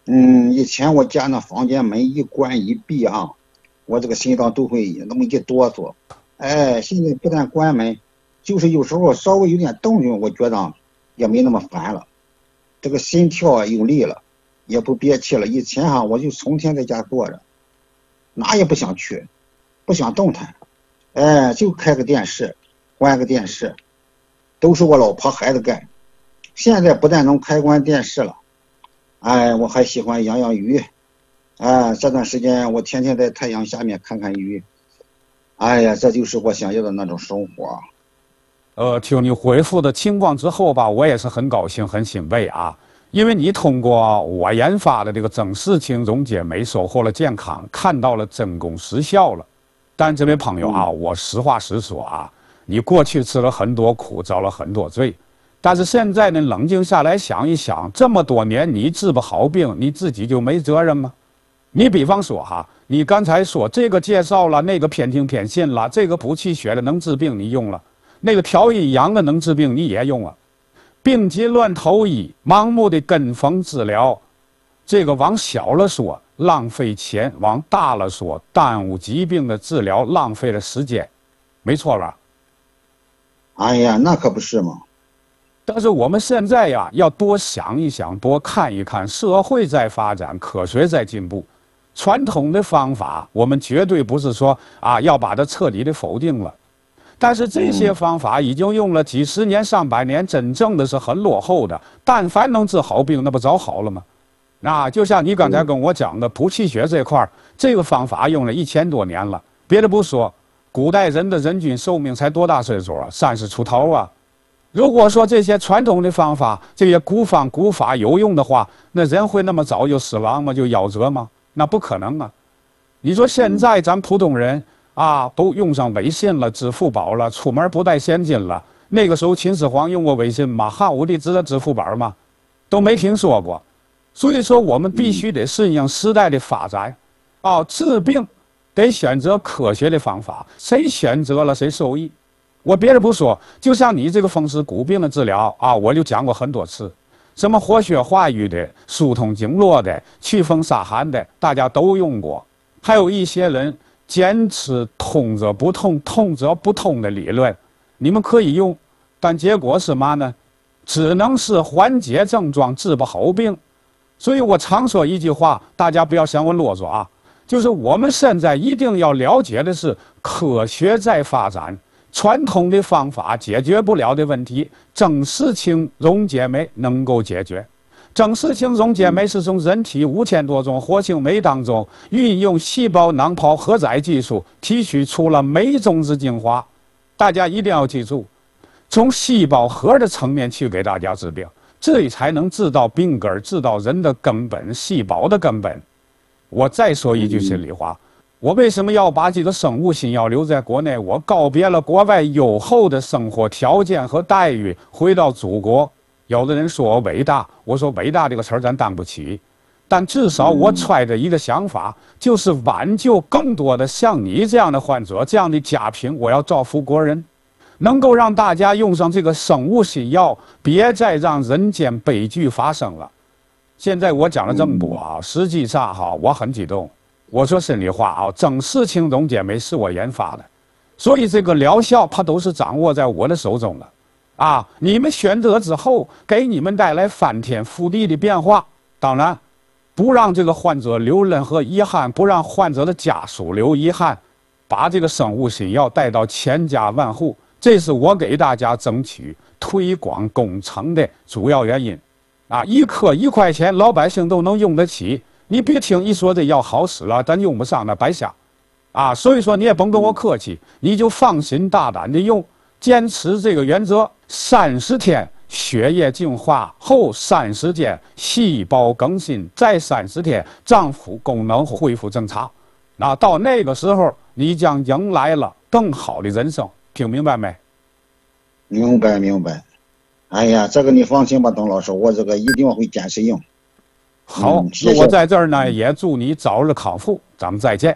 以前我家那房间门一关一闭啊，我这个心脏都会那么一哆嗦。哎，现在不但关门，就是有时候稍微有点动静，我觉得也没那么烦了。这个心跳啊有力了，也不憋气了。以前我就成天在家坐着，哪也不想去，不想动弹。哎，就开个电视，关个电视，都是我老婆孩子干。现在不但能开关电视了，哎，我还喜欢养养鱼。哎，这段时间我天天在太阳下面看看鱼。哎呀，这就是我想要的那种生活。 听你回复的情况之后吧，我也是很高兴、很欣慰啊，因为你通过我研发的这个增视氢溶解酶收获了健康，看到了真功实效了。但这位朋友啊，我实话实说啊，你过去吃了很多苦，遭了很多罪，但是现在呢，冷静下来想一想，这么多年你治不好病，你自己就没责任吗？你比方说你刚才说这个介绍了，那个偏听偏信了，这个补气血的能治病你用了，那个调阴阳的能治病你也用了，病急乱投医，盲目的跟风治疗，这个往小了说浪费钱，往大了说耽误疾病的治疗，浪费了时间，没错吧？ 哎呀，那可不是嘛。 但是我们现在呀，要多想一想，多看一看，社会在发展，科学在进步。传统的方法，我们绝对不是说要把它彻底的否定了，但是这些方法已经用了几十年、上百年，真正的是很落后的。但凡能治好病，那不早好了吗？就像你刚才跟我讲的补气血这块这个方法用了1000多年了。别的不说，古代人的人均寿命才多大岁数啊？30出头啊。如果说这些传统的方法、这些古方古法有用的话，那人会那么早就死亡吗？就夭折吗？那不可能啊！你说现在咱普通人都用上微信了、支付宝了，出门不带现金了。那个时候秦始皇用过微信吗？汉武帝知道支付宝吗？都没听说过。所以说，我们必须得顺应时代的发展。治病得选择科学的方法，谁选择了谁受益。我别的不说，就像你这个风湿骨病的治疗我就讲过很多次。什么活血化瘀的、疏通经络的、祛风杀寒的，大家都用过。还有一些人坚持通则不痛，痛则不通的理论，你们可以用，但结果是嘛呢？只能是缓解症状，治不好病。所以我常说一句话，大家不要嫌我啰嗦就是我们现在一定要了解的是，科学在发展。传统的方法解决不了的问题，增视氢溶解酶能够解决。增视氢溶解酶是从人体5000多种活性酶当中，运用细胞囊泡荷载技术提取出了酶种子精华。大家一定要记住，从细胞核的层面去给大家治病，这才能治到病根，治到人的根本，细胞的根本。我再说一句心里话，我为什么要把这个生物新药留在国内？我告别了国外优厚的生活条件和待遇，回到祖国。有的人说我伟大，我说伟大这个词儿咱担不起，但至少我揣着一个想法，就是挽救更多的像你这样的患者，这样的家贫，我要造福国人，能够让大家用上这个生物新药，别再让人间悲剧发生了。现在我讲了这么多实际上我很激动。我说心里话增视氢溶解酶是我研发的，所以这个疗效它都是掌握在我的手中了你们选择之后，给你们带来翻天覆地的变化。当然，不让这个患者留任何遗憾，不让患者的家属留遗憾，把这个生物新药带到千家万户，这是我给大家争取推广工程的主要原因一颗1块钱，老百姓都能用得起。你别听一说这药好使了，咱用不上那白瞎所以说你也甭跟我客气，你就放心大胆的用，坚持这个原则，30天血液净化后30天细胞更新，再30天脏腑功能恢复正常。到那个时候，你将迎来了更好的人生。听明白没？ 明白明白。哎呀，这个你放心吧，董老师，我这个一定会坚持用。 好，那我在这儿呢，也祝你早日康复，咱们再见。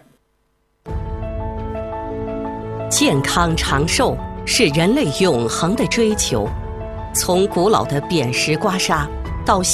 健康长寿是人类永恒的追求，从古老的砭石刮痧到